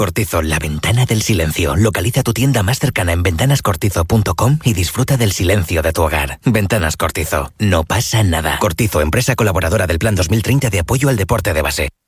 Cortizo, la ventana del silencio. Localiza tu tienda más cercana en ventanascortizo.com y disfruta del silencio de tu hogar. Ventanas Cortizo. No pasa nada. Cortizo, empresa colaboradora del Plan 2030 de apoyo al deporte de base.